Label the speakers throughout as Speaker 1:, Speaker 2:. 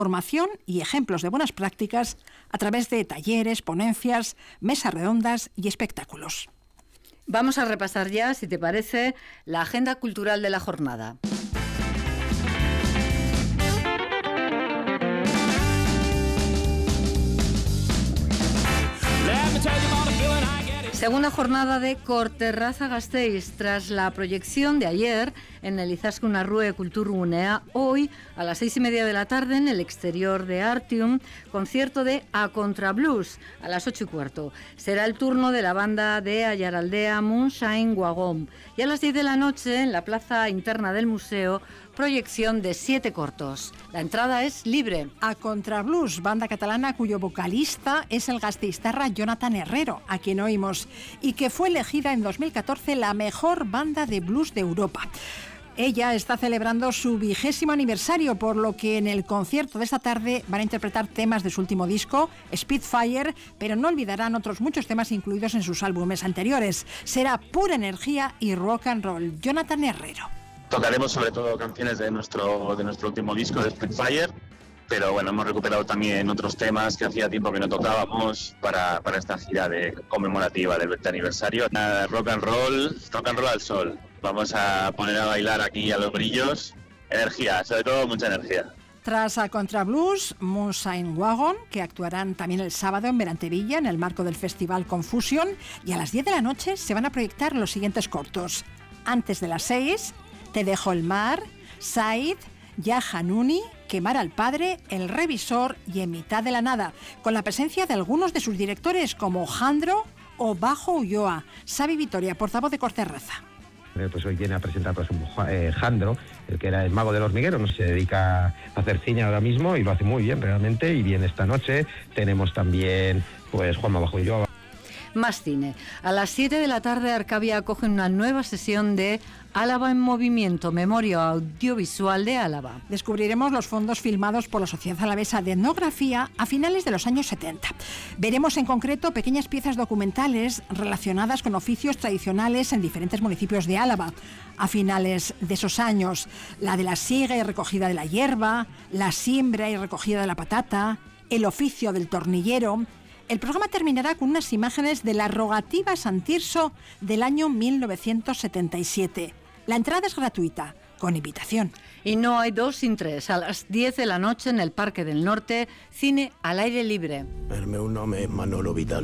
Speaker 1: formación y ejemplos de buenas prácticas a través de talleres, ponencias, mesas redondas y espectáculos.
Speaker 2: Vamos a repasar ya, si te parece, la agenda cultural de la jornada. Segunda jornada de Corterraza Gasteiz, tras la proyección de ayer en el Izaskun Arrue Kulturgunea, hoy a las 6:30 de la tarde en el exterior de Artium, concierto de A Contra Blues a las 8:15. Será el turno de la banda de Ayaraldea Moonshine Wagon, y a las 10 de la noche en la plaza interna del museo, proyección de 7 cortos. La entrada es libre.
Speaker 1: A Contra Blues, banda catalana cuyo vocalista es el gasteiztarra Jonathan Herrero, a quien oímos, y que fue elegida en 2014 la mejor banda de blues de Europa. Ella está celebrando su 20º aniversario, por lo que en el concierto de esta tarde van a interpretar temas de su último disco, Spitfire, pero no olvidarán otros muchos temas incluidos en sus álbumes anteriores. Será pura energía y rock and roll. Jonathan Herrero.
Speaker 3: Tocaremos sobre todo canciones de nuestro último disco, de Spitfire, pero bueno, hemos recuperado también otros temas que hacía tiempo que no tocábamos para esta gira conmemorativa del 20 aniversario. Nada, rock and roll al sol. Vamos a poner a bailar aquí a los brillos. Energía, sobre todo mucha energía.
Speaker 1: Tras A Contra Blues, Moonshine Wagon, que actuarán también el sábado en Berantevilla en el marco del festival Confusion, y a las 10 de la noche se van a proyectar los siguientes cortos. Antes de las 6, Te dejo el mar, Said, Ya Hanuni, Quemar al padre, El revisor y En mitad de la nada, con la presencia de algunos de sus directores como Jandro o Bajo Ulloa. Xavi Vitoria, portavoz de Corterraza.
Speaker 4: Pues hoy viene a presentar Jandro, el que era el mago del hormiguero, no se dedica a hacer cine ahora mismo y lo hace muy bien realmente, y viene esta noche. Tenemos también pues Juanma Bajo Ulloa.
Speaker 2: Más cine. A las 7 de la tarde Arcavia acoge una nueva sesión de Álava en Movimiento, memoria audiovisual de Álava.
Speaker 1: Descubriremos los fondos filmados por la Sociedad Alavesa de Etnografía a finales de los años 70. Veremos en concreto pequeñas piezas documentales relacionadas con oficios tradicionales en diferentes municipios de Álava. A finales de esos años, la de la siega y recogida de la hierba, la siembra y recogida de la patata, el oficio del tornillero. El programa terminará con unas imágenes de la rogativa San Tirso del año 1977. La entrada es gratuita, con invitación.
Speaker 2: Y no hay 2 sin 3. A las 10 de la noche en el Parque del Norte, cine al aire libre.
Speaker 5: El meu nome és Manolo Vital.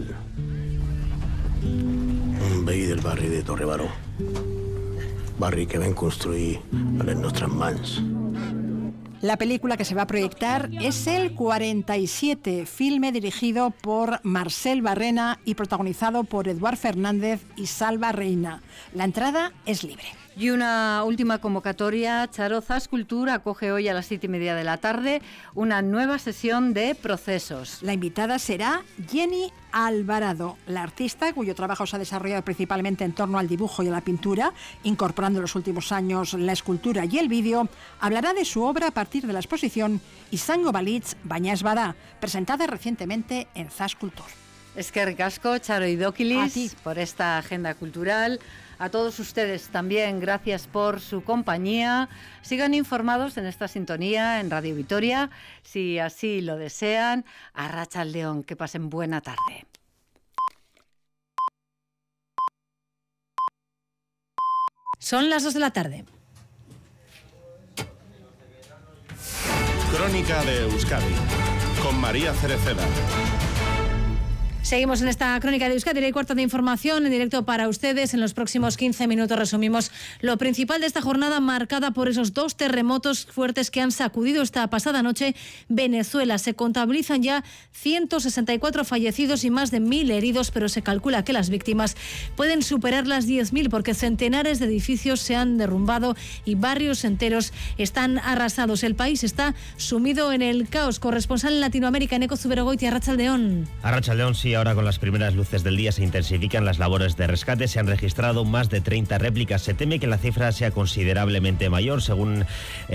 Speaker 5: Veí del barri de Torrebaró. Barri que ven construir a les nostres mans.
Speaker 1: La película que se va a proyectar es El 47, filme dirigido por Marcel Barrena y protagonizado por Eduard Fernández y Salva Reina. La entrada es libre.
Speaker 2: Y una última convocatoria, Charozas Cultura acoge hoy a las 7:30 de la tarde una nueva sesión de procesos.
Speaker 1: La invitada será Jenny Alvarado, la artista cuyo trabajo se ha desarrollado principalmente en torno al dibujo y a la pintura, incorporando en los últimos años la escultura y el vídeo. Hablará de su obra a partir de la exposición Izango Balitz Baina Ez Bada, presentada recientemente en Zas Kultur.
Speaker 2: Eskerrik asko, Charo Idokilis,
Speaker 1: a ti
Speaker 2: por esta agenda cultural. A todos ustedes también, gracias por su compañía. Sigan informados en esta sintonía en Radio Vitoria, si así lo desean. Arratsaldeon, que pasen buena tarde.
Speaker 6: Son las 2 de la tarde.
Speaker 7: Crónica de Euskadi, con María Cereceda.
Speaker 6: Seguimos en esta crónica de Euskadi, y cuarto de información en directo para ustedes. En los próximos 15 minutos resumimos lo principal de esta jornada, marcada por esos 2 terremotos fuertes que han sacudido esta pasada noche Venezuela. Se contabilizan ya 164 fallecidos y más de 1.000 heridos, pero se calcula que las víctimas pueden superar las 10.000 porque centenares de edificios se han derrumbado y barrios enteros están arrasados. El país está sumido en el caos. Corresponsal en Latinoamérica, Neko Zuberogoitia, Arratsaldeon.
Speaker 8: Arratsaldeon, sí. Ahora con las primeras luces del día se intensifican las labores de rescate. Se han registrado más de 30 réplicas. Se teme que la cifra sea considerablemente mayor, según